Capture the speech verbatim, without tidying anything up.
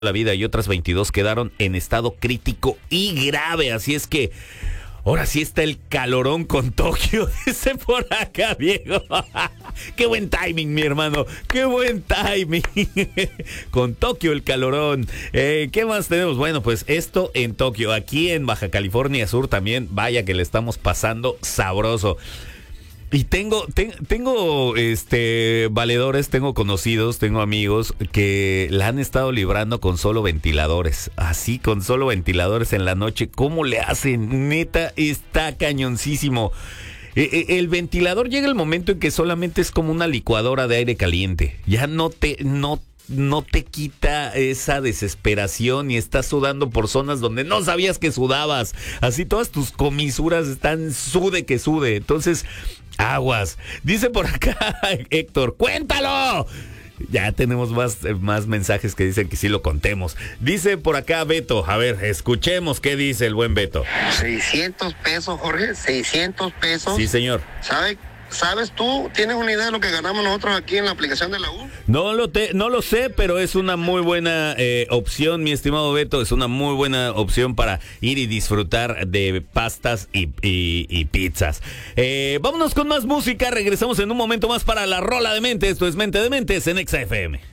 la vida y otras veintidós quedaron en estado crítico y grave. Así es que ahora sí está el calorón con Tokio, dice por acá, Diego. Qué buen timing, mi hermano. Qué buen timing. Con Tokio el calorón. Eh, ¿Qué más tenemos? Bueno, pues esto en Tokio. Aquí en Baja California Sur también, vaya que le estamos pasando sabroso. Y tengo, te, tengo este valedores, tengo conocidos, tengo amigos que la han estado librando con solo ventiladores. Así, con solo ventiladores en la noche. ¿Cómo le hacen? Neta, está cañoncísimo. El ventilador llega el momento en que solamente es como una licuadora de aire caliente. Ya no te, no, no te quita esa desesperación y estás sudando por zonas donde no sabías que sudabas. Así todas tus comisuras están sude que sude. Entonces, aguas. Dice por acá Héctor, ¡cuéntalo! Ya tenemos más, más mensajes que dicen que sí lo contemos. Dice por acá Beto, a ver, escuchemos qué dice el buen Beto. seiscientos pesos, Jorge, seiscientos pesos. Sí, señor. ¿Sabe, ¿Sabes tú, tienes una idea de lo que ganamos nosotros aquí en la aplicación de la U? No lo, te, no lo sé, pero es una muy buena eh, opción, mi estimado Beto. Es una muy buena opción para ir y disfrutar de pastas y, y, y pizzas. Eh, vámonos con más música. Regresamos en un momento más para la rola de mente. Esto es Mente de Mentes en Exa F M.